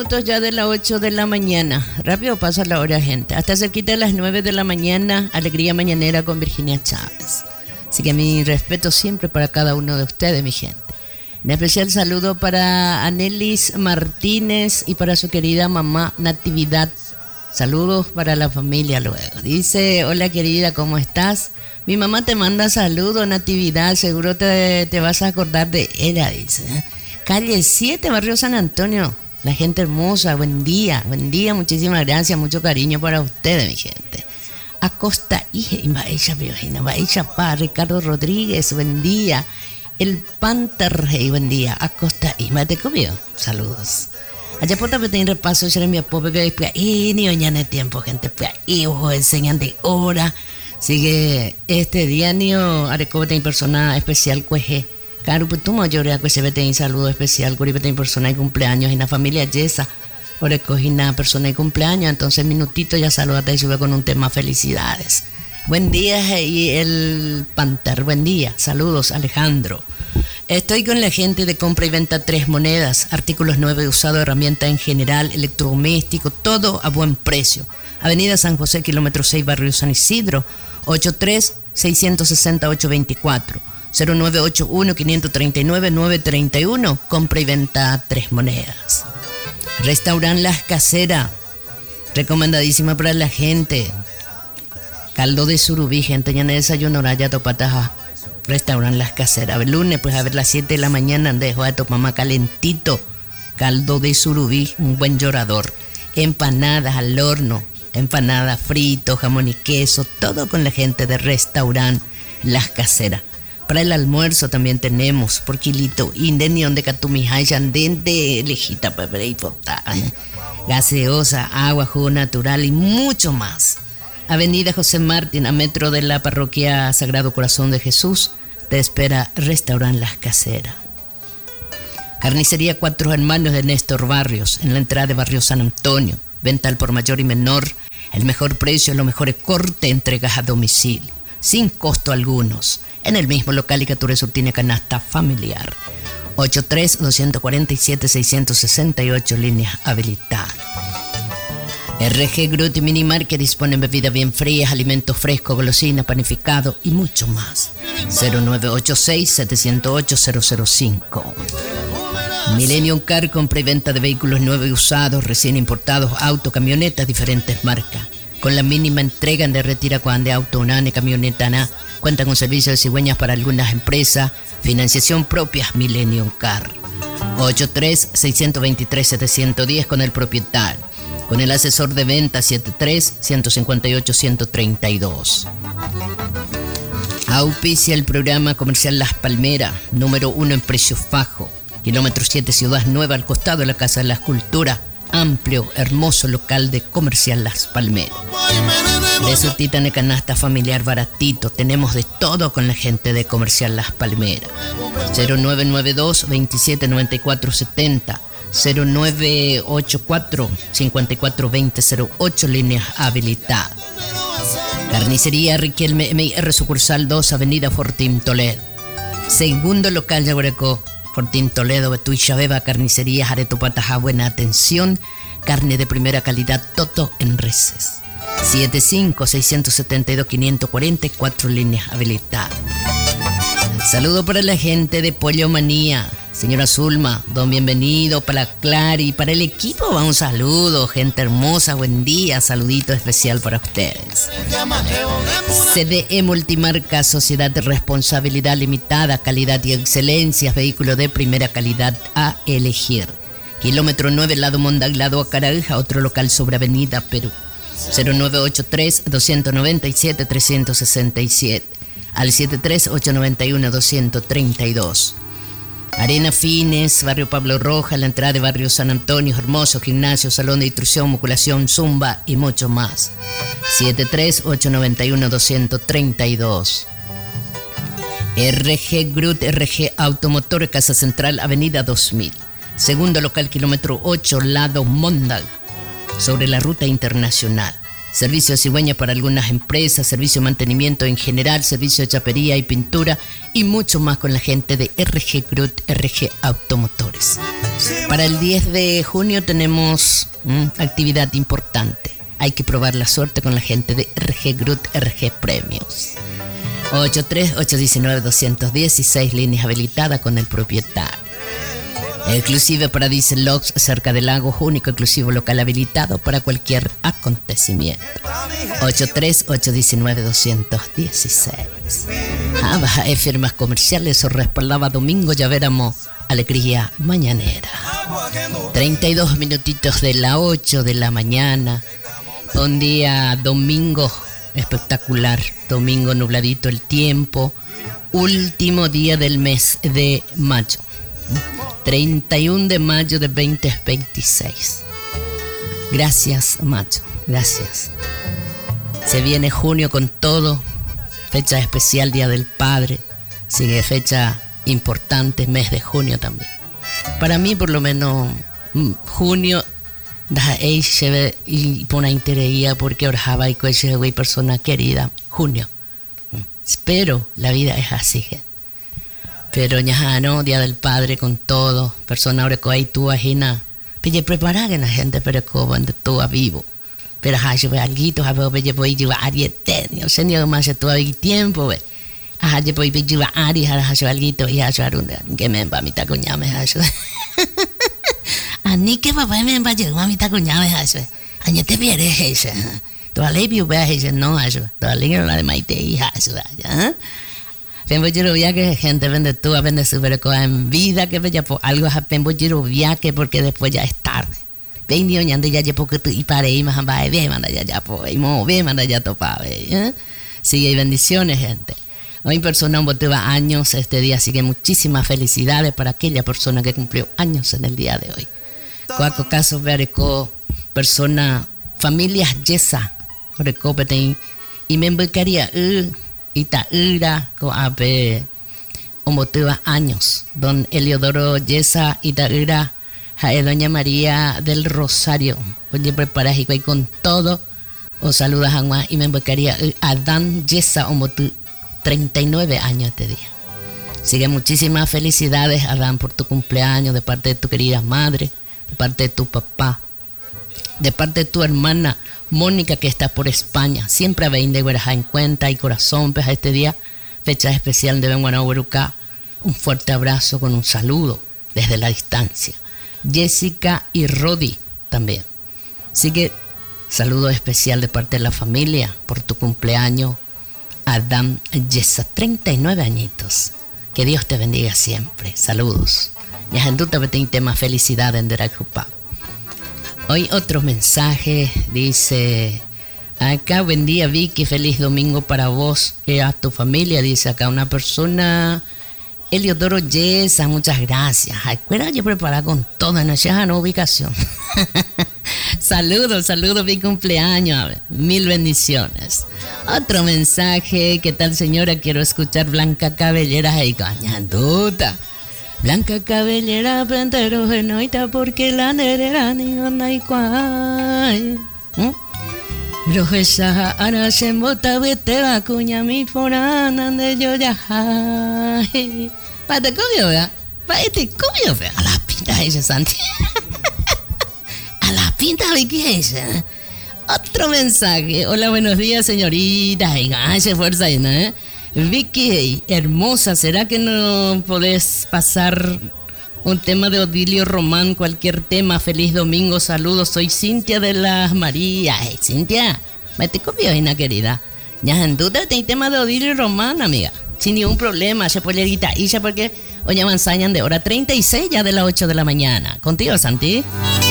minutos ya de las 8 de la mañana. Rápido pasa la hora, gente. Hasta cerquita de las 9 de la mañana, Alegría Mañanera con Virginia Chávez. Así que mi respeto siempre para cada uno de ustedes, mi gente. Un especial saludo para Anelis Martínez y para su querida mamá Natividad. Saludos para la familia luego. Dice, hola querida, ¿cómo estás? Mi mamá te manda saludos, Natividad. Seguro te vas a acordar de ella, dice. Calle 7, Barrio San Antonio. La gente hermosa, buen día, muchísimas gracias, mucho cariño para ustedes, mi gente. Acosta Ije, Baisha Pa, Ricardo Rodríguez, buen día. El Panterrey, buen día. Acosta Ije, ¿te comió? Saludos. Allá por también tengo repaso, yo mi pobre que ni oñane tiempo, gente, y ojo, enseñan de hora. Sigue este día, niño, arecobe en persona especial, cueje. Claro, pues tu mayoría que se ve en saludo especial, que en persona de cumpleaños, en la familia Yesa, por una persona de cumpleaños, entonces minutito ya saludate y sube con un tema felicidades. Buen día, y el Panter, buen día, saludos Alejandro. Estoy con la gente de compra y venta Tres Monedas, artículos nuevos usado, herramienta en general, electrodoméstico, todo a buen precio. Avenida San José, kilómetro 6, barrio San Isidro, 83-660-824. 0981-539-931, compra y venta Tres Monedas. Restaurant Las Caseras, recomendadísima para la gente. Caldo de surubí, gente, ya en desayuno, ya topataja. Restaurant Las Caseras. El lunes, pues a ver, las 7 de la mañana, dejo a tu mamá calentito. Caldo de surubí, un buen llorador. Empanadas al horno, empanadas frito, jamón y queso, todo con la gente de Restaurant Las Caseras. Para el almuerzo también tenemos por kilito indenión de catumijayan de lejita para y gaseosa, agua, jugo natural y mucho más. Avenida José Martín, a metro de la parroquia Sagrado Corazón de Jesús, te espera Restaurant Las Caseras. Carnicería Cuatro Hermanos de Néstor Barrios, en la entrada de Barrio San Antonio. Venta al por mayor y menor, el mejor precio, los mejores cortes, entregas a domicilio, sin costo algunos. En el mismo local, Icature Sur tiene canasta familiar. 83-247-668, líneas habilitadas. RG Groot y Mini Market disponen bebidas bien frías, alimentos frescos, golosinas, panificado y mucho más. 0986-708-005. Millennium Car, compra y venta de vehículos nuevos y usados, recién importados, auto, camionetas, diferentes marcas. Con la mínima entrega de retira cuando de auto, unane, camioneta, na. Cuenta con servicios de cigüeñas para algunas empresas. Financiación propia, Millennium Car. 83-623-710 con el propietario. Con el asesor de venta 73-158-132. Auspicia el programa comercial Las Palmeras, número 1 en precio fajo. Kilómetro 7, Ciudad Nueva, al costado de la Casa de la Escultura. Amplio, hermoso local de comercial Las Palmeras. De su titane canasta familiar baratito. Tenemos de todo con la gente de comercial Las Palmeras. 0992-279470. 0984-542008, líneas habilitadas. Carnicería Riquelme MIR, sucursal 2, Avenida Fortín Toledo. Segundo local Yaguareco, Fortín Toledo, Betuicha Beba, carnicería Jaretopataja, buena atención, carne de primera calidad, todo en reses. 75-672-544, líneas habilitadas. Saludo para la gente de Pollo Manía. Señora Zulma, don bienvenido, para Clary, para el equipo va un saludo, gente hermosa, buen día, saludito especial para ustedes. CDE Multimarca, Sociedad de Responsabilidad Limitada, calidad y excelencia, vehículo de primera calidad a elegir. Kilómetro 9, lado Mondag, lado Acaranja, otro local sobre Avenida Perú. 0983-297-367, al 73-891-232. Arena Fines, Barrio Pablo Roja, la entrada de Barrio San Antonio, hermoso gimnasio, salón de instrucción, musculación, zumba y mucho más. 73-891-232. RG Groot, RG Automotor, Casa Central, Avenida 2000. Segundo local, kilómetro 8, lado Mondag, sobre la ruta internacional. servicio de cigüeña para algunas empresas, servicio de mantenimiento en general, servicio de chapería y pintura y mucho más con la gente de RG Grut, RG Automotores. Para el 10 de junio tenemos actividad importante. Hay que probar la suerte con la gente de RG Grut, RG Premios. 83-819-216, líneas habilitadas con el propietario. Exclusive para Diesel Locks cerca del lago, único exclusivo local habilitado para cualquier acontecimiento. 83-819-216. Baja firmas comerciales o respaldaba domingo, ya veremos alegría mañanera. 32 minutitos de la 8 de la mañana. Un día domingo espectacular, domingo nubladito el tiempo, último día del mes de mayo, 31 de mayo de 2026. Gracias, mayo, gracias. Se viene junio con todo, fecha especial, Día del Padre, sigue fecha importante, mes de junio también. Para mí, por lo menos, junio y pone interés porque orjaba y coche de persona querida, junio. Pero la vida es así, gente. Pero ya no, Día del Padre con todo, persona ahora que hay tú ajena, pille preparar en la gente, pero como tú a vivo. Pero yo veo alguito, yo voy a llevar a tenio, señor más de todo el tiempo, yo voy a llevar a yo alguito y a yo que me va a mitad coñame a yo. Ani que papá me va a llevar a mitad coñame a yo. Año te pierdes esa. Toda ley vio vea ella no a yo. Toda ley la de maite hija yo, ¿ya? Pembo yo que gente vende tú a vender super cosa en vida que bella por algo a pembo yo que porque después ya es tarde. Ven Dios ñande ya porque tú y pare y más va bien manda ya pues y mo bien manda ya topa, ¿eh? Sí, hay bendiciones, gente. Hoy persona un boteva años este día, así que muchísimas felicidades para aquella persona que cumplió años en el día de hoy. Cuaco caso vereco persona familias yesa reco peten y me envolcaría ita ira co ape un boteva años don Eliodoro Yesa ita ira doña María del Rosario oye preparas y con todo os saludas a más y me envolcaría Adán Yesa un botu 39 años este día. Así que muchísimas felicidades, Adán, por tu cumpleaños, de parte de tu querida madre, de parte de tu papá, de parte de tu hermana Mónica, que está por España. Siempre a de Guaraja en cuenta y corazón, pues a este día, fecha especial de Benguanahuaruca. Un fuerte abrazo con un saludo desde la distancia. Jessica y Rodi también. Así que saludo especial de parte de la familia por tu cumpleaños, Adán Yesa, 39 añitos. Que Dios te bendiga siempre. Saludos. Ya en tu tema felicidad en Derajupá. Hoy otro mensaje dice: acá buen día Vicky, feliz domingo para vos y a tu familia. Dice acá una persona, Eliodoro Yesa, muchas gracias. Acuérdate yo preparar con todo en la ubicación. Saludos, mi cumpleaños. A ver, mil bendiciones. Otro mensaje, ¿qué tal señora? Quiero escuchar Blanca Cabellera y cañanduta. Blanca Cabellera, pentero genoita, porque la nerera ni gana y cuay. Rojesa, ara se embota, vete va cuña mi forana de yo ya. Pate comió, ¿verdad? Pate comió, ¿verdad? A la pinta esa, Santi. A la pinta de qué es. Otro mensaje. Hola, buenos días, señorita. Y se fuerza ahí, ¿no? Vicky, hermosa, ¿será que no podés pasar un tema de Odilio Román? Cualquier tema. Feliz domingo, saludos. Soy Cintia de las Marías. Hey, Cintia, me te copió, Ina querida. Ya en duda tem tema de Odilio Román, amiga. Sin ningún problema, se puede ir porque hoy avanzañan de hora 36 ya de las 8 de la mañana. Contigo, Santi.